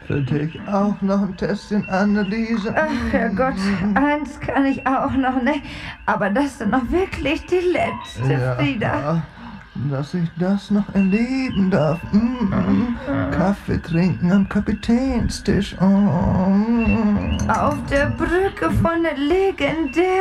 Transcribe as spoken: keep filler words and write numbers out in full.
Für dich auch noch ein Tässchen, Anneliese. Ach, Herrgott, eins kann ich auch noch, ne? Aber das ist dann noch wirklich die letzte, Ja, Frieda. dass ich das noch erleben darf. Mm, mm. Kaffee trinken am Kapitänstisch. Oh, mm. Auf der Brücke von der legendären